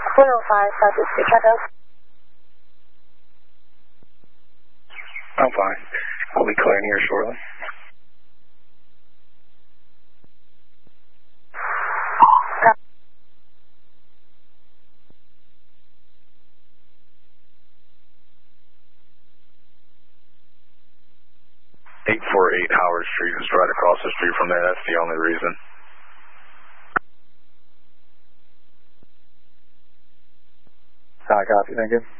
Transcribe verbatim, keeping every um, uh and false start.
one oh five, Southeast Street, Travis. I'm fine. I'll be clearing here shortly. eight forty-eight Howard Street is right across the street from there. That's the only reason. I copy. Thank you.